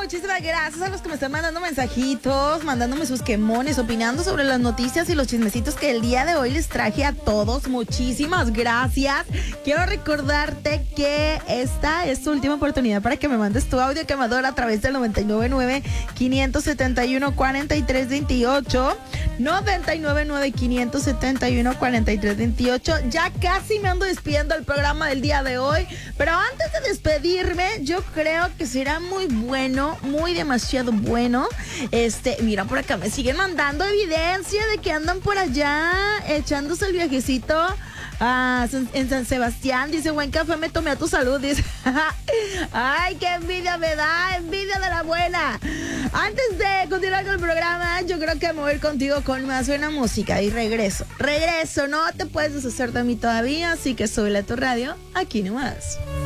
muchísimas gracias a los que me están mandando mensajitos, mandándome sus quemones, opinando sobre las noticias y los chismecitos que el día de hoy les traje a todos. Muchísimas gracias. Quiero recordarte que esta es tu última oportunidad para que me mandes tu audio quemador a través del 999-571-4328. 999-571-4328. Ya casi me ando despidiendo del programa del día de hoy, pero antes de despedirme, yo creo que será muy bueno, muy demasiado bueno. Mira, por acá me siguen mandando evidencia de que andan por allá echándose el viajecito en San Sebastián. Dice, buen café me tomé a tu salud. Dice, ay, qué envidia me da, envidia de la buena. Antes de continuar con el programa, yo creo que me voy a ir contigo con más buena música y regreso, no te puedes deshacer de mí todavía, así que súbele a tu radio, aquí nomás.